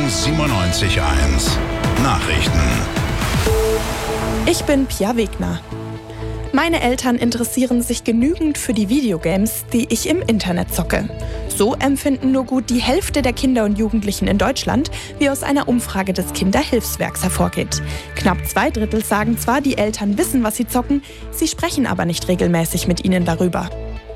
Gong 97.1 Nachrichten. Ich bin Pia Wegner. Meine Eltern interessieren sich genügend für die Videogames, die ich im Internet zocke. So empfinden nur gut die Hälfte der Kinder und Jugendlichen in Deutschland, wie aus einer Umfrage des Kinderhilfswerks hervorgeht. Knapp 2/3 sagen zwar, die Eltern wissen, was sie zocken, sie sprechen aber nicht regelmäßig mit ihnen darüber.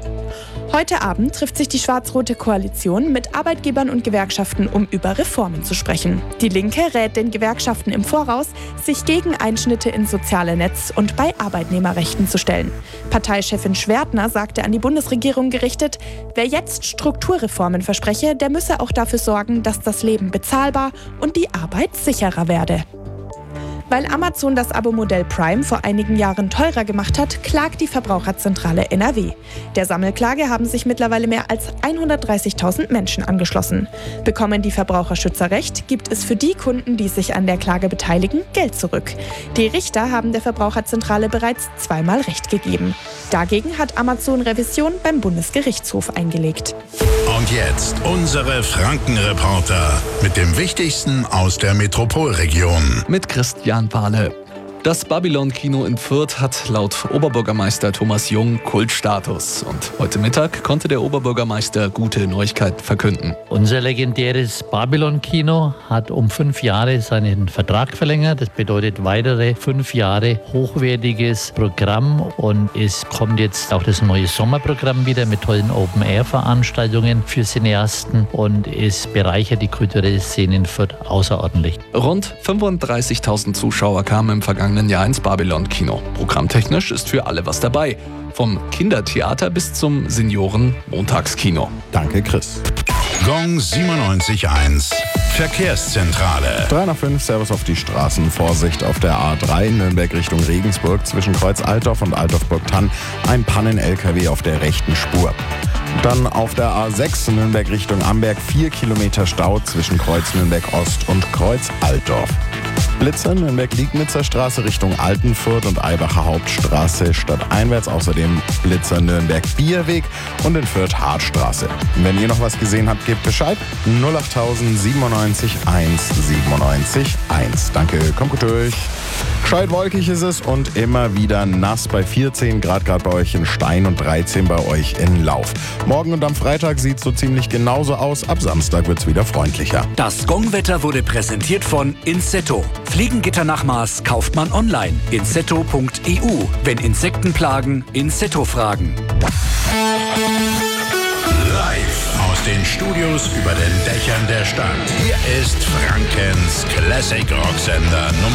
Heute Abend trifft sich die schwarz-rote Koalition mit Arbeitgebern und Gewerkschaften, um über Reformen zu sprechen. Die Linke rät den Gewerkschaften im Voraus, sich gegen Einschnitte ins soziale Netz und bei Arbeitnehmerrechten zu stellen. Parteichefin Schwertner sagte an die Bundesregierung gerichtet, wer jetzt Strukturreformen verspreche, der müsse auch dafür sorgen, dass das Leben bezahlbar und die Arbeit sicherer werde. Weil Amazon das Abo-Modell Prime vor einigen Jahren teurer gemacht hat, klagt die Verbraucherzentrale NRW. Der Sammelklage haben sich mittlerweile mehr als 130.000 Menschen angeschlossen. Bekommen die Verbraucherschützer recht, gibt es für die Kunden, die sich an der Klage beteiligen, Geld zurück. Die Richter haben der Verbraucherzentrale bereits zweimal Recht gegeben. Dagegen hat Amazon Revision beim Bundesgerichtshof eingelegt. Und jetzt unsere Franken-Reporter mit dem Wichtigsten aus der Metropolregion. Mit Christian Pahle. Das Babylon-Kino in Fürth hat laut Oberbürgermeister Thomas Jung Kultstatus. Und heute Mittag konnte der Oberbürgermeister gute Neuigkeiten verkünden. Unser legendäres Babylon-Kino hat um 5 Jahre seinen Vertrag verlängert. Das bedeutet weitere 5 Jahre hochwertiges Programm. Und es kommt jetzt auch das neue Sommerprogramm wieder mit tollen Open-Air-Veranstaltungen für Cineasten. Und es bereichert die kulturelle Szene in Fürth außerordentlich. Rund 35.000 Zuschauer kamen im vergangenen Jahr ins Babylon-Kino. Programmtechnisch ist für alle was dabei. Vom Kindertheater bis zum Senioren-Montagskino. Danke, Chris. Gong 97.1 Verkehrszentrale. 3 nach 5, Servus auf die Straßen. Vorsicht auf der A3 Nürnberg Richtung Regensburg zwischen Kreuz Altdorf und Altdorf-Burgthann. Ein Pannen-LKW auf der rechten Spur. Dann auf der A6 Nürnberg Richtung Amberg 4 Kilometer Stau zwischen Kreuz Nürnberg Ost und Kreuz Altdorf. Blitzer Nürnberg-Liegnitzer Straße Richtung Altenfurt und Eibacher Hauptstraße stadteinwärts. Außerdem Blitzer Nürnberg-Bierweg und in Fürth Hartstraße. Wenn ihr noch was gesehen habt, gebt Bescheid. 08000 97 1 97 1. Danke, kommt gut durch. Gescheit wolkig ist es und immer wieder nass bei 14 Grad gerade bei euch in Stein und 13 bei euch in Lauf. Morgen und am Freitag sieht es so ziemlich genauso aus. Ab Samstag wird es wieder freundlicher. Das Gong-Wetter wurde präsentiert von Insetto. Fliegengitternachmaß kauft man online. Insetto.eu. Wenn Insekten plagen, Insetto fragen. Live aus den Studios über den Dächern der Stadt. Hier ist Frankens Classic Rocksender Nummer